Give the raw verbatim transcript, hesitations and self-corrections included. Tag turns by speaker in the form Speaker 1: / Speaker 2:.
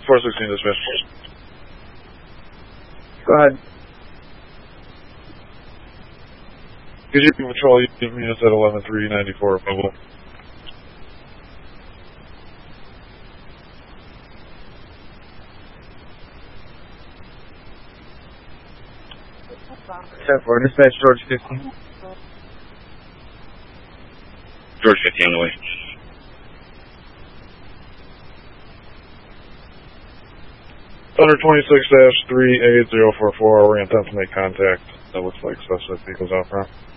Speaker 1: four sixteen dispatch.
Speaker 2: Go ahead.
Speaker 1: G P patrol units at eleven three ninety-four available.
Speaker 2: ten four, dispatch George fifteen.
Speaker 3: George fifteen on the way.
Speaker 1: Thunder twenty-six dash three eight zero four four, we're going to attempt to make contact. That looks like suspect vehicles out front.